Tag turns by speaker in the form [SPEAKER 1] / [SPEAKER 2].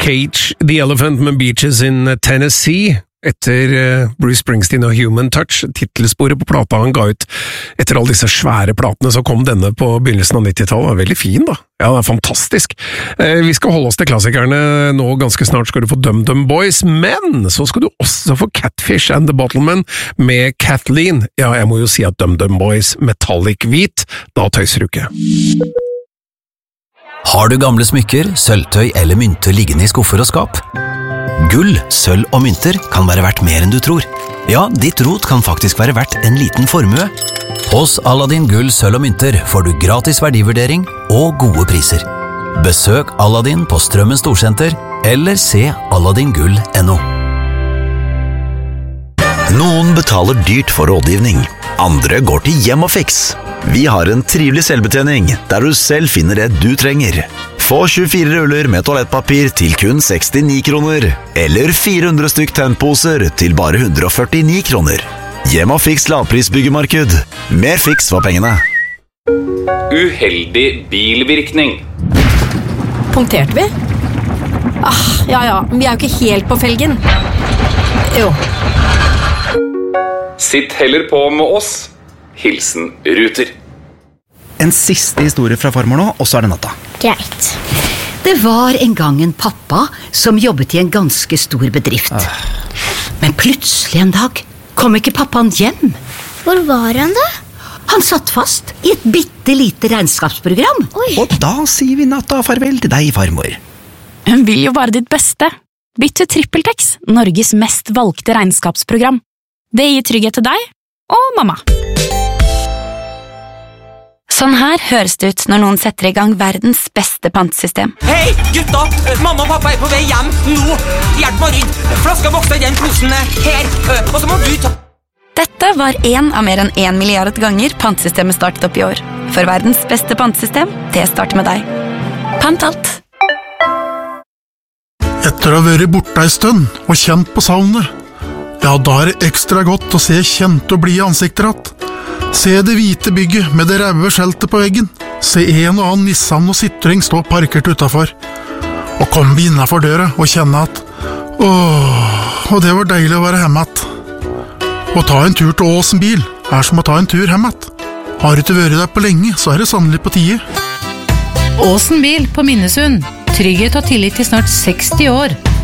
[SPEAKER 1] Cage the Elephant med Beaches in Tennessee, etter Bruce Springsteen og Human Touch, titelsporet på plata han ga ut etter alle disse svære platene, så kom denne på begynnelsen av 90-tallet. Den veldig fin da, ja, det fantastisk. Vi skal holde oss til klassikerne nå, ganske snart skal du få Dum Dum Boys, men så skal du også få Catfish and the Bottlemen med Kathleen. Ja, jeg må jo si at Dum Dum Boys metallic hvit, da tøyser du ikke.
[SPEAKER 2] Har du gamle smykker, sølvtøy eller mynter liggende i skuffer og skap? Gull, sølv og mynter kan være verdt mer enn du tror. Ja, ditt rot kan faktisk være verdt en liten formue. Hos Aladdin Gull, sølv og mynter får du gratis verdivurdering og gode priser. Besøk Aladdin på Strømmen Storsenter, eller se aladdingull.no.
[SPEAKER 3] Noen betaler dyrt for rådgivning. Andre går til Hjem og Fix. Vi har en trivelig selvbetjening, der du selv finner det du trenger. Få 24 ruller med toalettpapir til kun 69 kroner, eller 400 stykk tennposer til bare 149 kroner. Hjem og Fix lavprisbyggemarked. Mer fiks for pengene.
[SPEAKER 4] Uheldig bilvirkning.
[SPEAKER 5] Punkterte vi? Ja, vi er jo ikke helt på felgen. Jo.
[SPEAKER 4] Sitt heller på med oss. Hilsen Ruter.
[SPEAKER 6] En siste historie fra farmor nå, og så er det natta.
[SPEAKER 7] Greit. Det var en gang en pappa som jobbet i en ganske stor bedrift. Men plutselig en dag kom ikke pappaen hjem.
[SPEAKER 8] Hvor var han da?
[SPEAKER 7] Han satt fast i et bittelite regnskapsprogram.
[SPEAKER 8] Oi.
[SPEAKER 6] Og da sier vi natta farvel til deg, farmor.
[SPEAKER 9] Hun vil jo bare ditt beste. Bytt til TrippelTex, Norges mest valgte regnskapsprogram. Det gir trygghet til deg og mamma.
[SPEAKER 10] Sånn her høres det ut når noen setter i gang verdens beste pantesystem.
[SPEAKER 11] Hei, gutta! Mamma og pappa er på vei hjem nå! Hjelp meg rundt! Flaska vokser i den posen her, og så må du ta...
[SPEAKER 10] Dette var en av mer enn 1 milliard ganger pantesystemet startet opp i år. For verdens beste pantesystem, det starter med deg. Pant alt!
[SPEAKER 12] Etter å ha vært borte en stund og kjent på savnet, ja, da er det ekstra godt å se kjente og blide ansikter att. Se det hvite bygget med det røde skjeltet på veggen. Se en og annen Nissan og Citroën stå parkert utenfor. Og komme innenfor døra og kjenne at og det var deilig å være hjemme att. Å ta en tur til Åsen bil er som å ta en tur hjemme att. Har du ikke vært der på lenge, så er det sannelig på tide.
[SPEAKER 13] Åsen bil på Minnesund. Trygghet og tillit til snart 60 år.